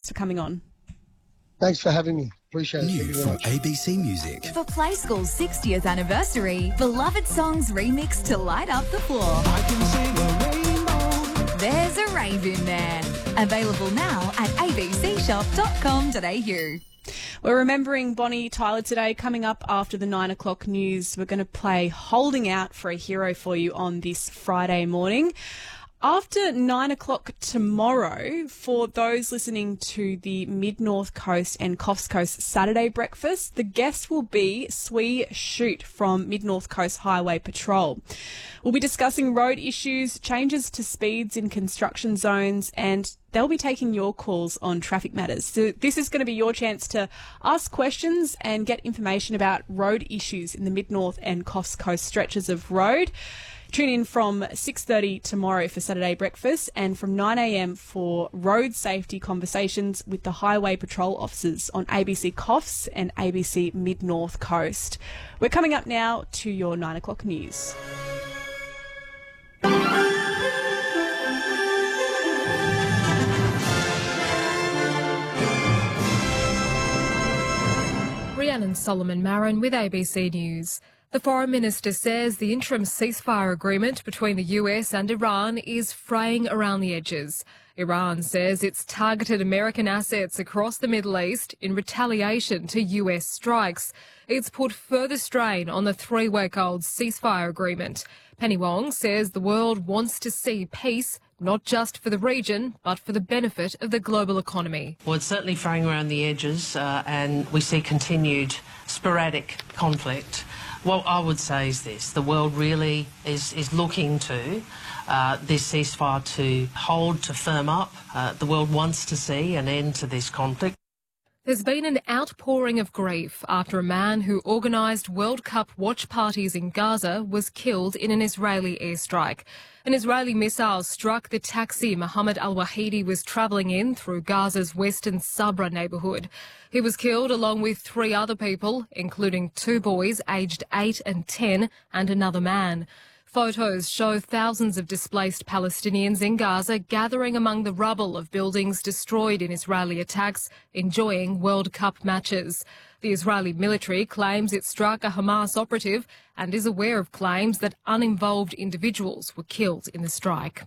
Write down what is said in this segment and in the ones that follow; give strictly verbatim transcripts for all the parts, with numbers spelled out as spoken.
for coming on. Thanks for having me. Appreciate it. New from A B C Music. For Play School's sixtieth anniversary, beloved songs remixed to light up the floor. I can sing a rainbow. There's a rave in there. Available now at a b c shop dot com dot a u. We're remembering Bonnie Tyler today. Coming up after the nine o'clock news, we're going to play Holding Out for a Hero for you on this Friday morning. After nine o'clock tomorrow, for those listening to the Mid-North Coast and Coffs Coast Saturday breakfast, the guest will be Swee Shoot from Mid-North Coast Highway Patrol. We'll be discussing road issues, changes to speeds in construction zones, and they'll be taking your calls on traffic matters. So this is going to be your chance to ask questions and get information about road issues in the Mid-North and Coffs Coast stretches of road. Tune in from six thirty tomorrow for Saturday breakfast and from nine a m for road safety conversations with the Highway Patrol officers on A B C Coffs and A B C Mid-North Coast. We're coming up now to your nine o'clock news. Rhiannon Solomon-Marin with A B C News. The Foreign Minister says the interim ceasefire agreement between the U S and Iran is fraying around the edges. Iran says it's targeted American assets across the Middle East in retaliation to U S strikes. It's put further strain on the three-week-old ceasefire agreement. Penny Wong says the world wants to see peace, not just for the region, but for the benefit of the global economy. Well, it's certainly fraying around the edges uh, and we see continued sporadic conflict. What I would say is this: the world really is, is looking to uh, this ceasefire to hold, to firm up. Uh, the world wants to see an end to this conflict. There's been an outpouring of grief after a man who organised World Cup watch parties in Gaza was killed in an Israeli airstrike. An Israeli missile struck the taxi Mohammed al-Wahidi was travelling in through Gaza's western Sabra neighbourhood. He was killed along with three other people, including two boys aged eight and ten and another man. Photos show thousands of displaced Palestinians in Gaza gathering among the rubble of buildings destroyed in Israeli attacks, enjoying World Cup matches. The Israeli military claims it struck a Hamas operative and is aware of claims that uninvolved individuals were killed in the strike.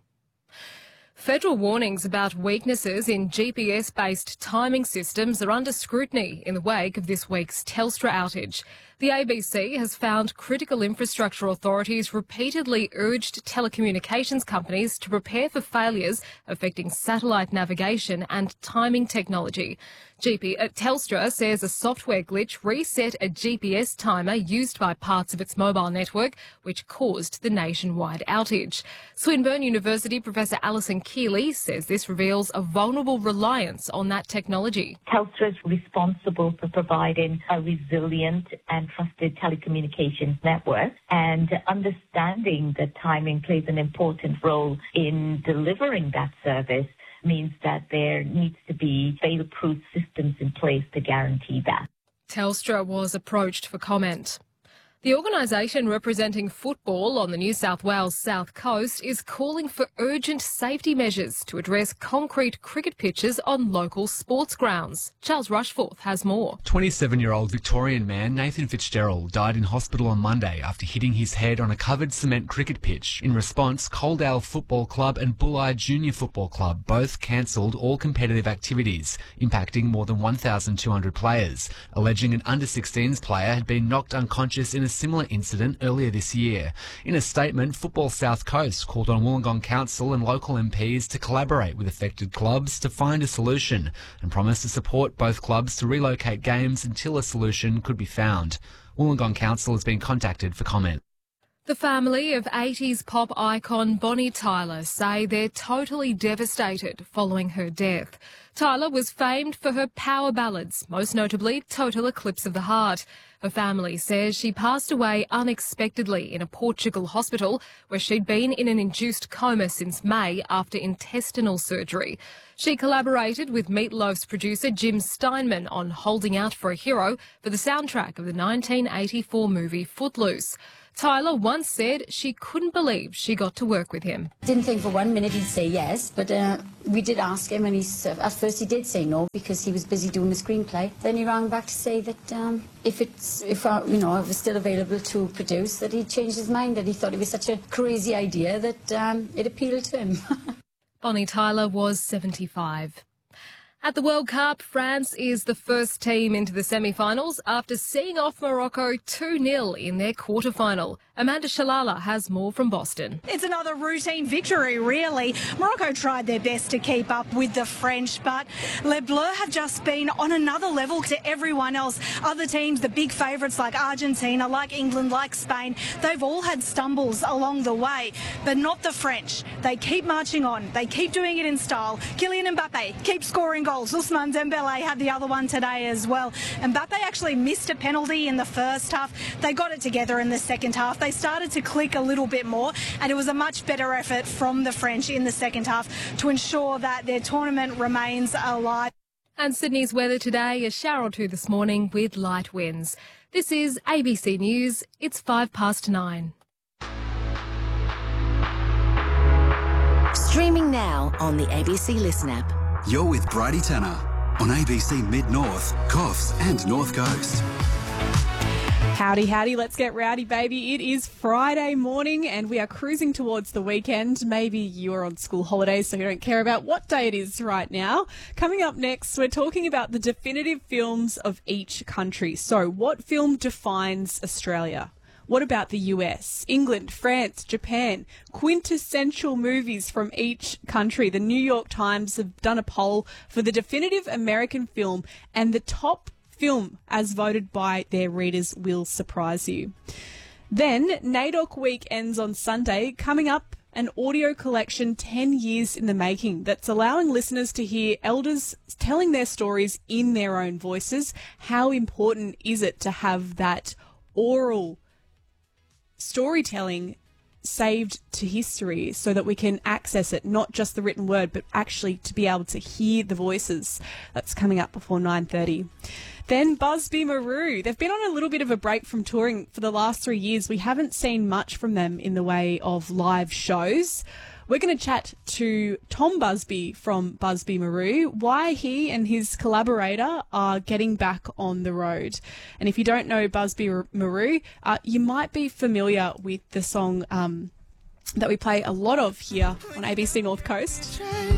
Federal warnings about weaknesses in G P S-based timing systems are under scrutiny in the wake of this week's Telstra outage. The A B C has found critical infrastructure authorities repeatedly urged telecommunications companies to prepare for failures affecting satellite navigation and timing technology. G P, uh, Telstra says a software glitch reset a G P S timer used by parts of its mobile network, which caused the nationwide outage. Swinburne University Professor Alison Keeley says this reveals a vulnerable reliance on that technology. Telstra is responsible for providing a resilient and trusted telecommunications network, and understanding that timing plays an important role in delivering that service means that there needs to be fail-proof systems in place to guarantee that. Telstra was approached for comment. The organisation representing football on the New South Wales South Coast is calling for urgent safety measures to address concrete cricket pitches on local sports grounds. Charles Rushforth has more. twenty-seven-year-old Victorian man Nathan Fitzgerald died in hospital on Monday after hitting his head on a covered cement cricket pitch. In response, Coaldale Football Club and Bulli Junior Football Club both cancelled all competitive activities, impacting more than one thousand two hundred players, alleging an under sixteens player had been knocked unconscious in a similar incident earlier this year. In a statement, Football South Coast called on Wollongong Council and local M Ps to collaborate with affected clubs to find a solution and promise to support both clubs to relocate games until a solution could be found. Wollongong Council has been contacted for comment. The family of eighties pop icon Bonnie Tyler say they're totally devastated following her death. Tyler was famed for her power ballads, most notably Total Eclipse of the Heart. Her family says she passed away unexpectedly in a Portugal hospital where she'd been in an induced coma since May after intestinal surgery. She collaborated with Meat Loaf's producer Jim Steinman on Holding Out for a Hero for the soundtrack of the nineteen eighty-four movie Footloose. Tyler once said she couldn't believe she got to work with him. Didn't think for one minute he'd say yes, but uh, we did ask him, and he's, uh, at first he did say no because he was busy doing the screenplay. Then he rang back to say that um, if it's if uh, you know, if it was still available to produce, that he'd changed his mind, that he thought it was such a crazy idea that um, it appealed to him. Bonnie Tyler was seventy-five. At the World Cup, France is the first team into the semi-finals after seeing off Morocco two nil in their quarter-final. Amanda Shalala has more from Boston. It's another routine victory, really. Morocco tried their best to keep up with the French, but Les Bleus have just been on another level to everyone else. Other teams, the big favourites like Argentina, like England, like Spain, they've all had stumbles along the way, but not the French. They keep marching on. They keep doing it in style. Kylian Mbappe keeps scoring goals. Ousmane Dembele had the other one today as well. Mbappe actually missed a penalty in the first half. They got it together in the second half. They started to click a little bit more, and it was a much better effort from the French in the second half to ensure that their tournament remains alive. And Sydney's weather today, a shower or two this morning with light winds. This is A B C News. It's five past nine. Streaming now on the A B C Listen app. You're with Bridie Tanner on A B C Mid-North, Coffs and North Coast. Howdy, howdy, let's get rowdy, baby. It is Friday morning and we are cruising towards the weekend. Maybe you are on school holidays, so you don't care about what day it is right now. Coming up next, we're talking about the definitive films of each country. So what film defines Australia? What about the U S, England, France, Japan? Quintessential movies from each country. The New York Times have done a poll for the definitive American film, and the top film as voted by their readers will surprise you. Then NAIDOC Week ends on Sunday. Coming up, an audio collection ten years in the making that's allowing listeners to hear elders telling their stories in their own voices. How important is it to have that oral storytelling saved to history so that we can access it, not just the written word, but actually to be able to hear the voices? That's coming up before nine thirty. Then Busby Marou. They've been on a little bit of a break from touring for the last three years. We haven't seen much from them in the way of live shows. We're going to chat to Tom Busby from Busby Marou, why he and his collaborator are getting back on the road. And if you don't know Busby Marou, uh, you might be familiar with the song um, that we play a lot of here on A B C North Coast.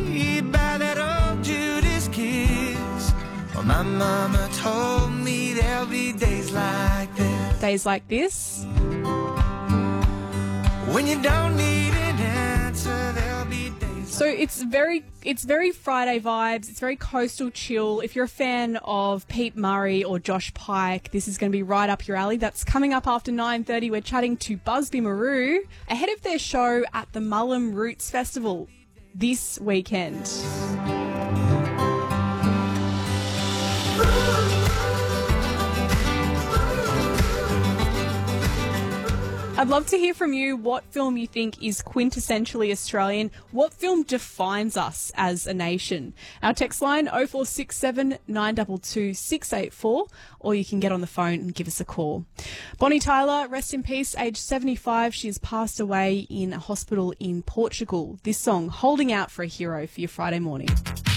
My mama told me there'll be days like this. Days like this. When you don't need an answer, there'll be days. So it's very, it's very Friday vibes. It's very coastal chill. If you're a fan of Pete Murray or Josh Pike, this is going to be right up your alley. That's coming up after nine thirty. We're chatting to Busby Marou ahead of their show at the Mullum Roots Festival this weekend. I'd love to hear from you what film you think is quintessentially Australian. What film defines us as a nation? Our text line oh four six seven, nine two two, six eight four, or you can get on the phone and give us a call. Bonnie Tyler, rest in peace, aged seventy-five. She has passed away in a hospital in Portugal. This song, Holding Out for a Hero, for your Friday morning.